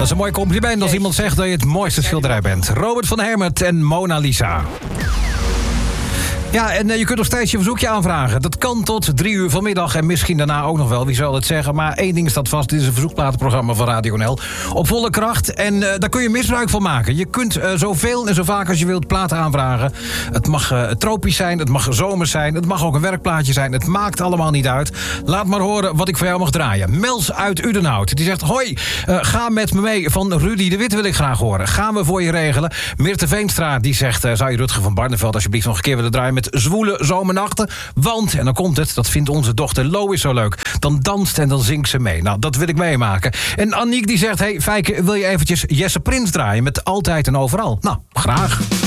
is een mooi compliment als iemand zegt dat je het mooiste schilderij bent. Robert van Hermet en Mona Lisa. Ja, en je kunt nog steeds je verzoekje aanvragen. Dat kan tot 3 uur vanmiddag en misschien daarna ook nog wel. Wie zal het zeggen? Maar één ding staat vast. Dit is een verzoekplatenprogramma van Radio NL. Op volle kracht. En daar kun je misbruik van maken. Je kunt zoveel en zo vaak als je wilt platen aanvragen. Het mag tropisch zijn, het mag zomers zijn. Het mag ook een werkplaatje zijn. Het maakt allemaal niet uit. Laat maar horen wat ik voor jou mag draaien. Mels uit Udenhout. Die zegt, hoi, ga met me mee. Van Rudy de Wit wil ik graag horen. Gaan we voor je regelen. Mirte Veenstra die zegt, zou je Rutger van Barneveld alsjeblieft nog een keer willen draaien met zwoele zomernachten? Want, en dan komt het, dat vindt onze dochter Lois zo leuk. Dan danst en dan zingt ze mee. Nou, dat wil ik meemaken. En Aniek die zegt, hey Fijke, wil je eventjes Jesse Prins draaien met Altijd en Overal? Nou, graag.